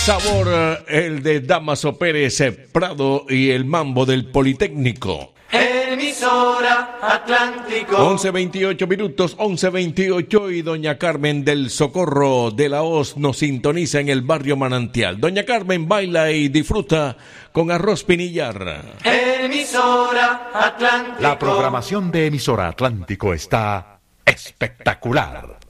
sabor, el de Damaso Pérez Prado y el mambo del Politécnico. Emisora Atlántico. 11:28 minutos, 11:28, y doña Carmen del Socorro de la Hoz nos sintoniza en el barrio Manantial. Doña Carmen baila y disfruta con arroz pinillar. Emisora Atlántico. La programación de Emisora Atlántico está espectacular.